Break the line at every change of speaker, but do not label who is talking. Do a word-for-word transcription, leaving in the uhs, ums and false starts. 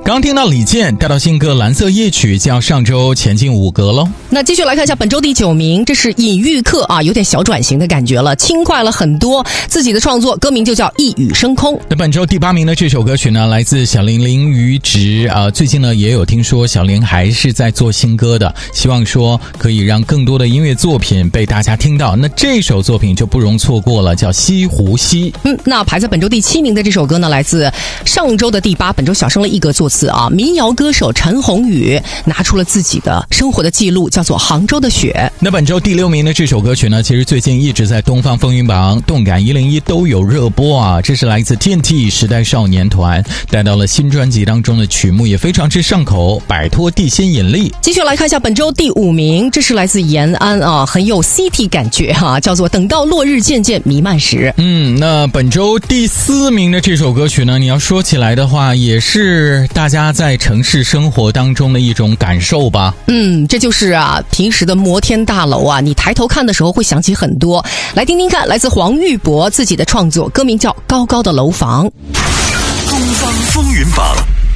刚听到李健带到新歌《蓝色夜曲》，将上周前进五格喽。
那继续来看一下本周第九名，这是尹玉克啊，有点小转型的感觉了，轻快了很多。自己的创作歌名就叫《一语升空》。
那本周第八名的这首歌曲呢，来自小林林于植啊、呃，最近呢也有听说小林还是在做新歌的，希望说可以让更多的音乐作品被大家听到。那这首作品就不容错过了，叫《西湖西》。
嗯，那排在本周第七名的这首歌呢，来自上周的第八，本周小升了一格座次啊。民谣歌手陈鸿宇拿出了自己的生活的记录，叫做《杭州的雪》。
那本周第六名的这首歌曲呢，其实最近一直在东方风云榜、动感一零一都有热播啊。这是来自 T N T 时代少年团带到了新专辑当中的曲目，也非常之上口，摆脱地心引力。
继续来看一下本周第五名，这是来自延安啊，很有 City 感觉哈、啊，叫做《等到落日渐渐弥漫时》。
嗯，那本周第四名的这首歌曲呢，你要说起来的话，也是大家在城市生活当中的一种感受吧。
嗯，这就是啊平时的摩天大楼啊，你抬头看的时候会想起很多。来听听看，来自黄玉博自己的创作，歌名叫《高高的楼房》。
东方风云榜